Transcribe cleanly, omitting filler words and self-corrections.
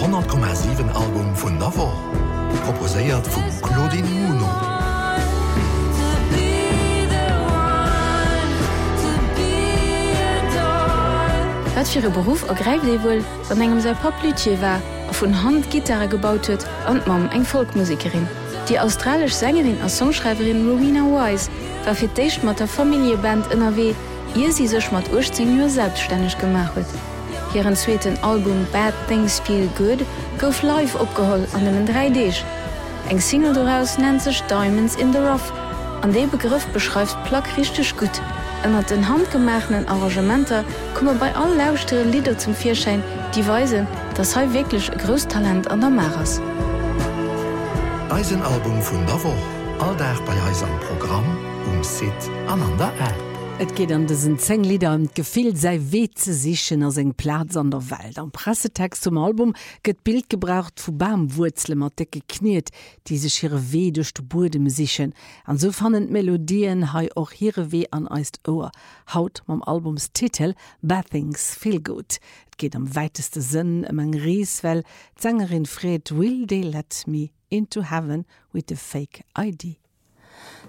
100,7 Album vun Navo. Proposéiert vum Claudine Muno. Wat fir e Beruf ergreif dei wuel, wann engem sei Poplütje war, a vun Hand Gitarre gebaut huet an mam eng Folkmusikerin. Die australisch Sängerin als Songschreiberin Rowena Wise war fir d'éicht mat der Familieband NRW, ihr sie sech mat 18 Joer selbstständig gemacht huet. Hieren zweeten Album Bad Things Feel Good gouf live opgeholl an dem 3Dch. Eng Single daraus nennt sech Diamonds in the Rough. An dee Begriff beschreift Plack richtig gut. Ennner den handgemachten Arrangementer komme bei all laustere Lieder zum Vierschein, die weisen, dass he wirklich Größtalent an der Maras. Eisenalbum vun der Woch, alldach bei Eis am Programm, Sit an der App. Et geht an dessen 10 Lieder und Gefühl sei weh zu sichern als eng Platz an der Welt. Am Pressetext zum Album geht Bild gebraucht vu Baumwurzeln mat dicke kniet, die sich ihre Weh durch die Boden sichern. An so fanden Melodien hai auch ihre Weh an eist Ohr. Haut mam Albumstitel Bad Things Feel Good. Et geht am weitesten Sinn eng Ries, weil Sängerin Fred Will They Let Me Into Heaven with the Fake ID.